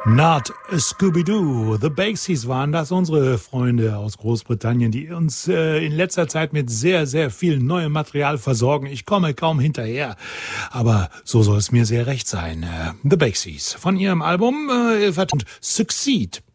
Not Scooby-Doo. The Baxies waren das, unsere Freunde aus Großbritannien, die uns in letzter Zeit mit sehr, sehr viel neuem Material versorgen. Ich komme kaum hinterher, aber so soll es mir sehr recht sein. The Baxies von ihrem Album und Succeed.